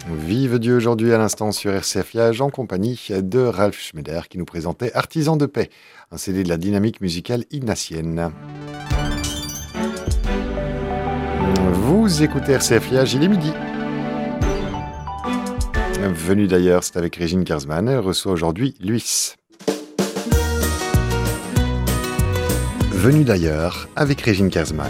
Vive Dieu aujourd'hui à l'instant sur RCF Liège en compagnie de Ralph Schneider qui nous présentait Artisans de paix, un CD de la dynamique musicale ignatienne. Vous écoutez RCF Liège, il est midi. Venu d'ailleurs, c'est avec Régine Kersman, elle reçoit aujourd'hui Luis. Venu d'ailleurs avec Régine Kersman.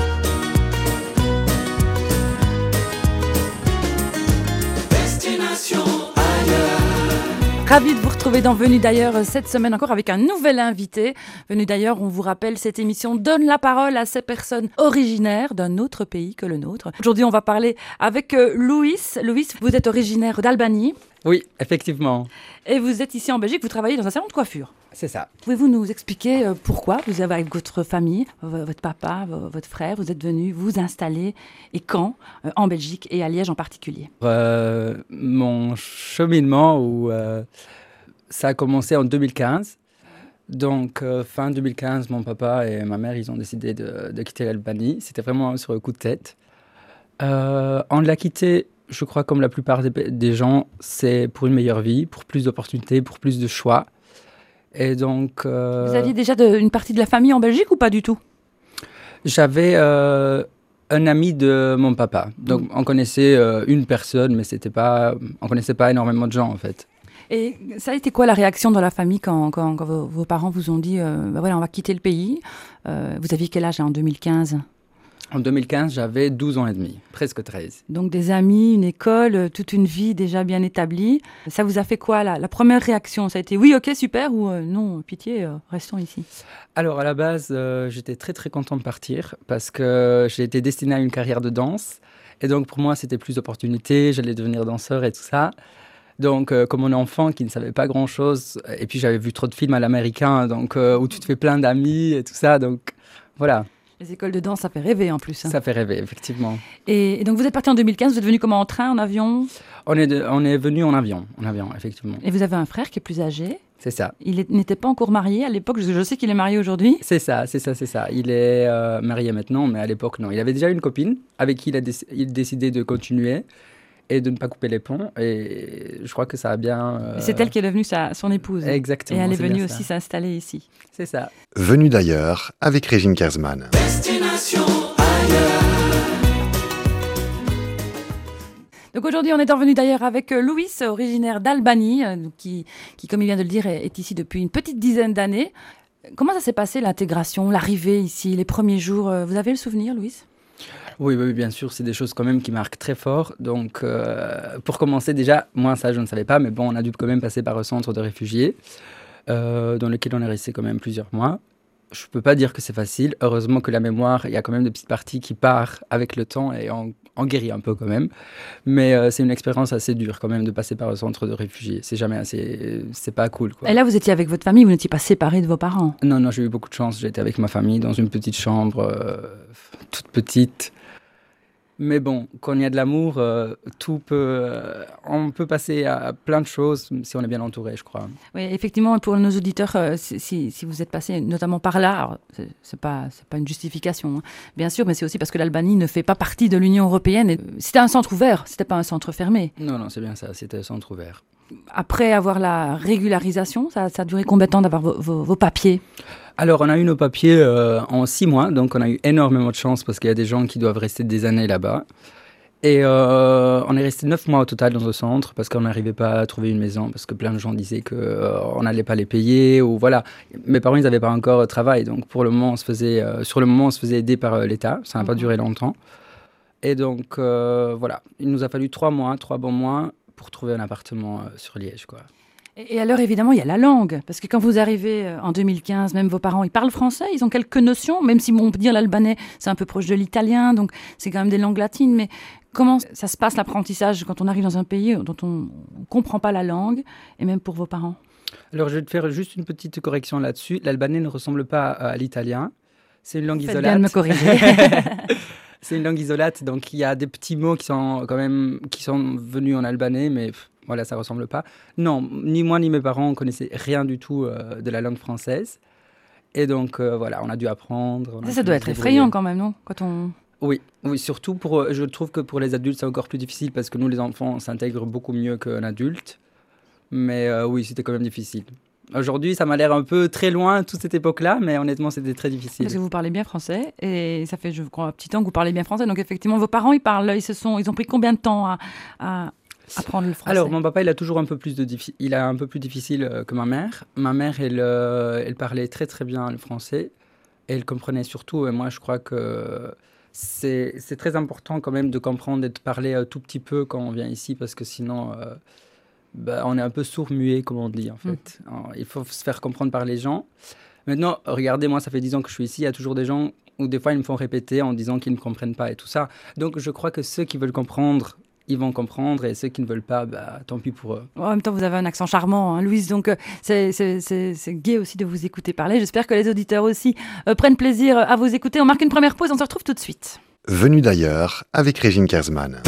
Ravi de vous retrouver dans Venu d'ailleurs cette semaine encore avec un nouvel invité. Venu d'ailleurs, on vous rappelle, cette émission donne la parole à ces personnes originaires d'un autre pays que le nôtre. Aujourd'hui, on va parler avec Luis. Luis, vous êtes originaire d'Albanie. Oui, effectivement. Et vous êtes ici en Belgique, vous travaillez dans un salon de coiffure. C'est ça. Pouvez-vous nous expliquer pourquoi vous avez avec votre famille, votre papa, votre frère, vous êtes venus vous installer et quand en Belgique et à Liège en particulier? Mon cheminement, ça a commencé en 2015. Donc, fin 2015, mon papa et ma mère, ils ont décidé de quitter l'Albanie. C'était vraiment sur le coup de tête. On l'a quitté, je crois, comme la plupart des gens, c'est pour une meilleure vie, pour plus d'opportunités, pour plus de choix. Et donc, vous aviez déjà une partie de la famille en Belgique ou pas du tout? J'avais un ami de mon papa. Donc, on connaissait une personne, mais on connaissait pas énormément de gens, en fait. Et ça a été quoi la réaction dans la famille quand vos parents vous ont dit voilà, on va quitter le pays? Vous aviez quel âge en 2015? En 2015, j'avais 12 ans et demi, presque 13. Donc des amis, une école, toute une vie déjà bien établie. Ça vous a fait quoi la première réaction? Ça a été oui, ok, super ou non, pitié, restons ici? Alors à la base, j'étais très très content de partir parce que j'ai été destiné à une carrière de danse. Et donc pour moi, c'était plus d'opportunités, j'allais devenir danseur et tout ça. Donc comme un enfant qui ne savait pas grand-chose, et puis j'avais vu trop de films à l'américain, donc où tu te fais plein d'amis et tout ça, donc voilà. Les écoles de danse, ça fait rêver en plus. Ça fait rêver, effectivement. Et donc vous êtes parti en 2015, vous êtes venu comment, en train, en avion? On est venu en avion, effectivement. Et vous avez un frère qui est plus âgé? C'est ça. Il n'était pas encore marié à l'époque, je sais qu'il est marié aujourd'hui. C'est ça. Il est marié maintenant, mais à l'époque, non. Il avait déjà une copine avec qui il décidait de continuer et de ne pas couper les ponts. Et je crois que ça a bien... C'est elle qui est devenue son épouse. Exactement. Et elle est venue aussi s'installer ici. C'est ça. Venu d'ailleurs avec Régine Kersman. Destination ailleurs. Donc aujourd'hui, on est revenu d'ailleurs avec Luis, originaire d'Albanie, qui, comme il vient de le dire, est ici depuis une petite dizaine d'années. Comment ça s'est passé l'intégration, l'arrivée ici, les premiers jours? Vous avez le souvenir, Luis? Oui, bien sûr, c'est des choses quand même qui marquent très fort. Donc, pour commencer, déjà, moi, ça, je ne savais pas, mais bon, on a dû quand même passer par un centre de réfugiés, dans lequel on est resté quand même plusieurs mois. Je ne peux pas dire que c'est facile. Heureusement que la mémoire, il y a quand même des petites parties qui partent avec le temps et on guérit un peu quand même. Mais c'est une expérience assez dure quand même de passer par un centre de réfugiés. C'est pas cool, quoi. Et là, vous étiez avec votre famille, vous n'étiez pas séparés de vos parents? Non, j'ai eu beaucoup de chance. J'étais avec ma famille dans une petite chambre, toute petite. Mais bon, quand il y a de l'amour, on peut passer à plein de choses si on est bien entouré, je crois. Oui, effectivement, pour nos auditeurs, si vous êtes passé notamment par là, alors, c'est pas une justification, hein, bien sûr, mais c'est aussi parce que l'Albanie ne fait pas partie de l'Union européenne. C'était un centre ouvert, c'était pas un centre fermé. Non, c'est bien ça, c'était un centre ouvert. Après avoir la régularisation, ça a duré combien de temps d'avoir vos papiers? Alors, on a eu nos papiers en 6 mois, donc on a eu énormément de chance parce qu'il y a des gens qui doivent rester des années là-bas. Et on est resté 9 mois au total dans ce centre parce qu'on n'arrivait pas à trouver une maison, parce que plein de gens disaient qu'on n'allait pas les payer, ou voilà. Mes parents, ils n'avaient pas encore travail, donc sur le moment, on se faisait aider par l'État, ça n'a pas duré longtemps. Et donc, voilà, il nous a fallu 3 bons mois pour trouver un appartement sur Liège, quoi. Et alors, évidemment, il y a la langue. Parce que quand vous arrivez en 2015, même vos parents, ils parlent français, ils ont quelques notions, même si on peut dire l'albanais, c'est un peu proche de l'italien, donc c'est quand même des langues latines. Mais comment ça se passe l'apprentissage quand on arrive dans un pays dont on ne comprend pas la langue, et même pour vos parents? Alors, je vais te faire juste une petite correction là-dessus. L'albanais ne ressemble pas à l'italien. C'est une langue isolate. Faites bien de me corriger. C'est une langue isolate, donc il y a des petits mots qui sont venus en albanais, mais voilà, ça ressemble pas. Non, ni moi ni mes parents, on connaissait rien du tout de la langue française. Et donc voilà, on a dû apprendre. Ça doit être effrayant quand même, non? Quand on Oui, oui, surtout je trouve que pour les adultes, c'est encore plus difficile parce que nous, les enfants, on s'intègre beaucoup mieux qu'un adulte. Mais oui, c'était quand même difficile. Aujourd'hui, ça m'a l'air un peu très loin, toute cette époque-là, mais honnêtement, c'était très difficile. Parce que vous parlez bien français et ça fait, je crois, un petit temps que vous parlez bien français. Donc effectivement, vos parents, ils parlent, ils ont pris combien de temps à apprendre le français? Alors, mon papa, il a toujours un peu plus difficile que ma mère. Ma mère, elle parlait très très bien le français et elle comprenait surtout. Et moi, je crois que c'est très important quand même de comprendre et de parler un tout petit peu quand on vient ici, parce que sinon, on est un peu sourd-muet, comme on dit en fait. Alors, il faut se faire comprendre par les gens. Maintenant, regardez, moi, ça fait 10 ans que je suis ici. Il y a toujours des gens où des fois, ils me font répéter en disant qu'ils ne comprennent pas et tout ça. Donc, je crois que ceux qui veulent comprendre, ils vont comprendre, et ceux qui ne veulent pas, tant pis pour eux. En même temps, vous avez un accent charmant, hein, Louise, donc c'est gai aussi de vous écouter parler. J'espère que les auditeurs aussi prennent plaisir à vous écouter. On marque une première pause, on se retrouve tout de suite. Venu d'ailleurs avec Régine Kersman.